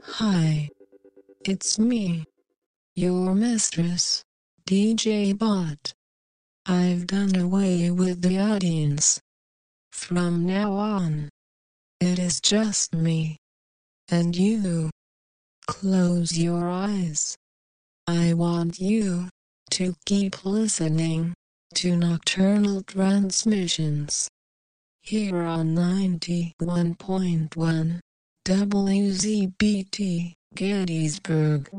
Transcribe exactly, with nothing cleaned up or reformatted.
Hi, it's me, your mistress, D J Bot. I've done away with the audience. From now on, it is just me and you. Close your eyes. I want you to keep listening to Nocturnal Transmissions here on ninety-one point one W Z B T Gettysburg.